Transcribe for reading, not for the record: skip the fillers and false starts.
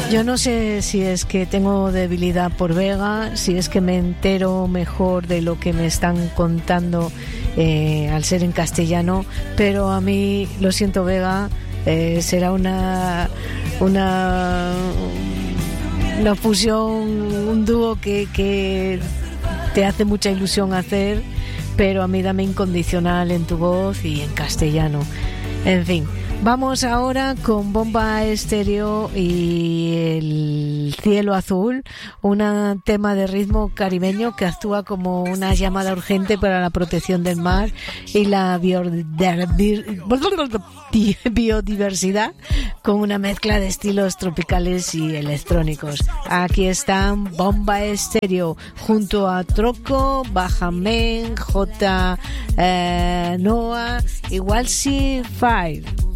Yo no sé si es que tengo debilidad por Vega, si es que me entero mejor de lo que me están contando al ser en castellano, pero a mí, lo siento Vega, será una fusión, un dúo que te hace mucha ilusión hacer, pero a mí dame incondicional en tu voz y en castellano. En fin, vamos ahora con Bomba Estéreo y El Cielo Azul, un tema de ritmo caribeño que actúa como una llamada urgente para la protección del mar y la biodiversidad, con una mezcla de estilos tropicales y electrónicos. Aquí están Bomba Estéreo junto a Troco, Bajamen, J. Noah y Walsy 5.